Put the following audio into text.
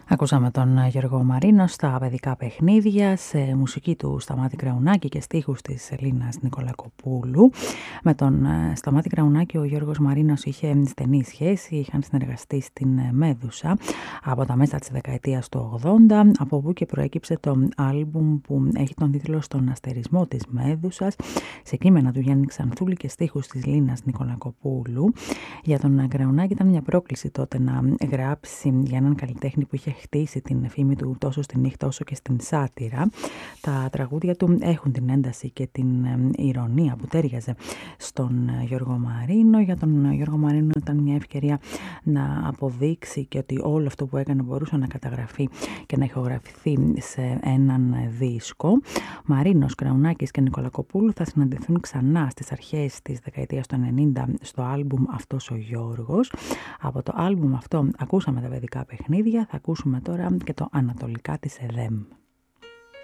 Ακούσαμε τον Γιώργο Μαρίνο στα παιδικά παιχνίδια, σε μουσική του Σταμάτη Κραουνάκη και στίχους της Ελλήνας Νικολακοπούλου. Με τον Σταμάτη Κραουνάκη ο Γιώργος Μαρίνος είχε στενή σχέση, είχαν συνεργαστεί στην Μέδουσα από τα μέσα της δεκαετίας του 80, από όπου και προέκυψε το άλμπουμ που έχει τον τίτλο «Στον αστερισμό της Μέδουσας», σε κείμενα του Γιάννη Ξανθούλη και στίχους της Λίνας Νικολακοπούλου. Για τον Κραουνάκη ήταν μια πρόκληση τότε να γράψει για έναν καλλιτέχνη που είχε χτίσει την φήμη του τόσο στη νύχτα όσο και στην σάτυρα. Τα τραγούδια του έχουν την ένταση και την ηρωνία που τέριαζε στον Γιώργο Μαρίνο. Για τον Γιώργο Μαρίνο ήταν μια ευκαιρία να αποδείξει και ότι όλο αυτό που έκανε μπορούσε να καταγραφεί και να ηχογραφηθεί σε έναν δίσκο. Μαρίνος, Κραουνάκης και Νικολακοπούλου θα συναντηθούν ξανά στις αρχές της δεκαετίας του 90 στο άλμπουμ «Αυτός ο Γιώργος». Από το άλμπουμ αυτό ακούσαμε τα παιδικά παιχνίδια, θα ακούσουμε τώρα και το «Ανατολικά της ΕΔΕΜ».